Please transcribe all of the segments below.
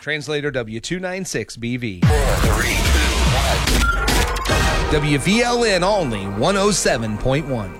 Translator W296BV. 4, 3, 2, 1. WVLN only 107.1.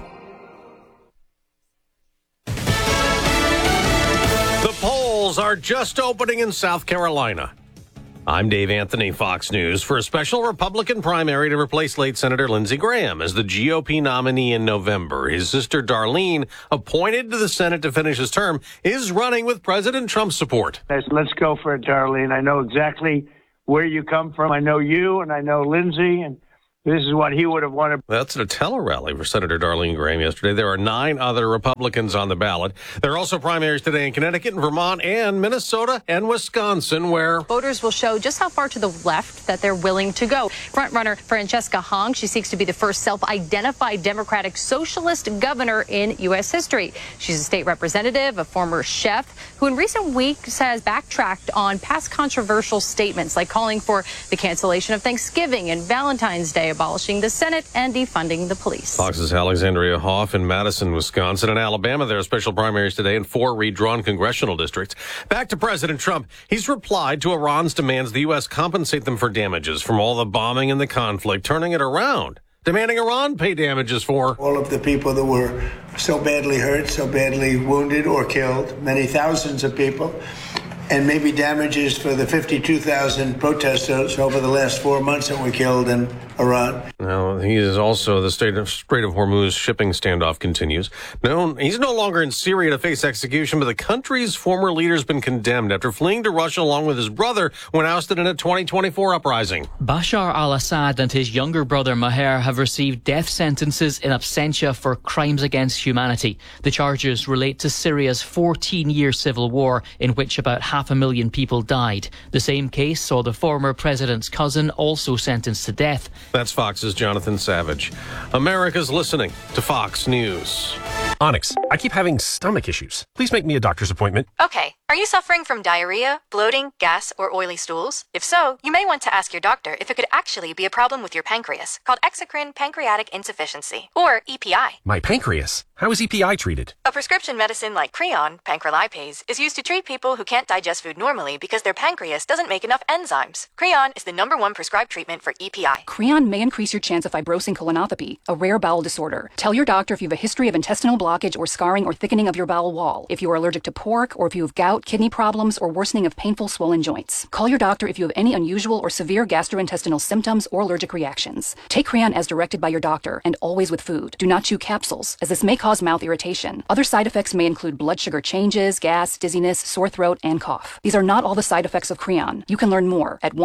The polls are just opening in South Carolina. I'm Dave Anthony, Fox News, for a special Republican primary to replace late Senator Lindsey Graham as the GOP nominee in November. His sister Darlene, appointed to the Senate to finish his term, is running with President Trump's support. Let's go for it, Darlene. I know exactly where you come from. I know you and I know Lindsey, and this is what he would have wanted. That's at a tele-rally for Senator Darlene Graham yesterday. There are 9 other Republicans on the ballot. There are also primaries today in Connecticut and Vermont and Minnesota and Wisconsin, where voters will show just how far to the left that they're willing to go. Frontrunner Francesca Hong, she seeks to be the first self-identified Democratic socialist governor in U.S. history. She's a state representative, a former chef, who in recent weeks has backtracked on past controversial statements like calling for the cancellation of Thanksgiving and Valentine's Day, abolishing the Senate, and defunding the police. Fox's Alexandria Hoff in Madison, Wisconsin, and Alabama. There are special primaries today in 4 redrawn congressional districts. Back to President Trump. He's replied to Iran's demands the U.S. compensate them for damages from all the bombing and the conflict, turning it around, demanding Iran pay damages for all of the people that were so badly hurt, so badly wounded or killed, many thousands of people, and maybe damages for the 52,000 protesters over the last 4 months that were killed in Iran. Now, he is also the Strait of Hormuz shipping standoff continues. No, he's no longer in Syria to face execution, but the country's former leader's been condemned after fleeing to Russia along with his brother when ousted in a 2024 uprising. Bashar al-Assad and his younger brother Maher have received death sentences in absentia for crimes against humanity. The charges relate to Syria's 14-year civil war in which about 500,000 people died. The same case saw the former president's cousin also sentenced to death. That's Fox's Jonathan Savage. America's listening to Fox News. Onyx, I keep having stomach issues. Please make me a doctor's appointment. Okay. Are you suffering from diarrhea, bloating, gas, or oily stools? If so, you may want to ask your doctor if it could actually be a problem with your pancreas, called exocrine pancreatic insufficiency, or EPI. My pancreas? How is EPI treated? A prescription medicine like Creon, pancrelipase, is used to treat people who can't digest food normally because their pancreas doesn't make enough enzymes. Creon is the #1 prescribed treatment for EPI. Creon may increase your chance of fibrosing colonopathy, a rare bowel disorder. Tell your doctor if you have a history of intestinal blockage or scarring or thickening of your bowel wall, if you are allergic to pork, or if you have gout, kidney problems, or worsening of painful swollen joints. Call your doctor if you have any unusual or severe gastrointestinal symptoms or allergic reactions. Take Creon as directed by your doctor, and always with food. Do not chew capsules, as this may cause mouth irritation. Other side effects may include blood sugar changes, gas, dizziness, sore throat, and cough. These are not all the side effects of Creon. You can learn more at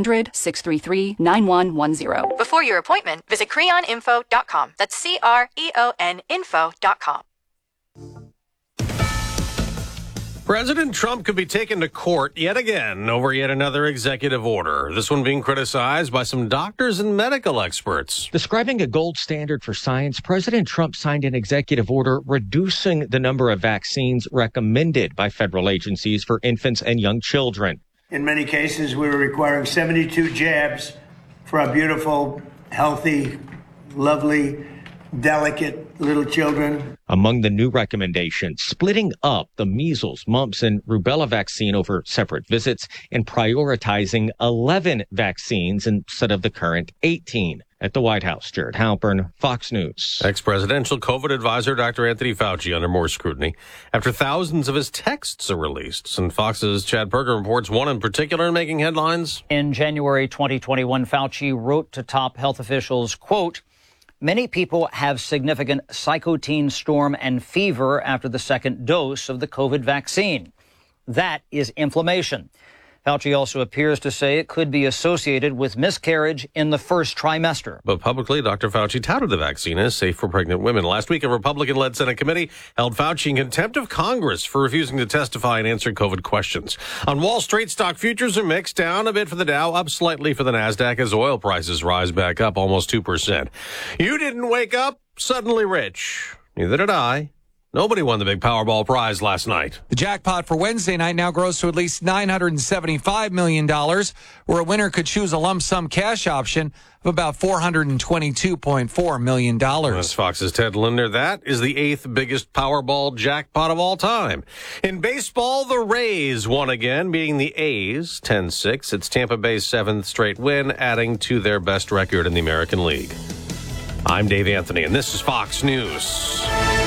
1-800-633-9110. Before your appointment, visit creoninfo.com. That's CREON info.com. President Trump could be taken to court yet again over yet another executive order. This one being criticized by some doctors and medical experts. Describing a gold standard for science, President Trump signed an executive order reducing the number of vaccines recommended by federal agencies for infants and young children. In many cases, we were requiring 72 jabs for our beautiful, healthy, lovely, delicate little children. Among the new recommendations, splitting up the measles, mumps, and rubella vaccine over separate visits and prioritizing 11 vaccines instead of the current 18. At the White House, Jared Halpern, Fox News. Ex-presidential COVID advisor Dr. Anthony Fauci under more scrutiny after thousands of his texts are released. And Fox's Chad Perker reports one in particular making headlines. In January 2021, Fauci wrote to top health officials, quote, "Many people have significant cytokine storm and fever after the second dose of the COVID vaccine. That is inflammation." Fauci also appears to say it could be associated with miscarriage in the first trimester. But publicly, Dr. Fauci touted the vaccine as safe for pregnant women. Last week, a Republican-led Senate committee held Fauci in contempt of Congress for refusing to testify and answer COVID questions. On Wall Street, stock futures are mixed, down a bit for the Dow, up slightly for the NASDAQ as oil prices rise back up almost 2%. You didn't wake up suddenly rich. Neither did I. Nobody won the big Powerball prize last night. The jackpot for Wednesday night now grows to at least $975 million, where a winner could choose a lump sum cash option of about $422.4 million. That's Fox's Ted Linder. That is the 8th biggest Powerball jackpot of all time. In baseball, the Rays won again, beating the A's 10-6. It's Tampa Bay's 7th straight win, adding to their best record in the American League. I'm Dave Anthony, and this is Fox News.